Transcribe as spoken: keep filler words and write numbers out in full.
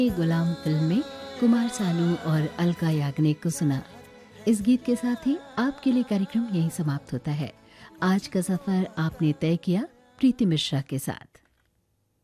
गुलाम film में कुमार सानू और अलका याग्निक को सुना। इस गीत के साथ ही आपके लिए कार्यक्रम यहीं समाप्त होता है। आज का सफर आपने तय किया प्रीति मिश्रा के साथ।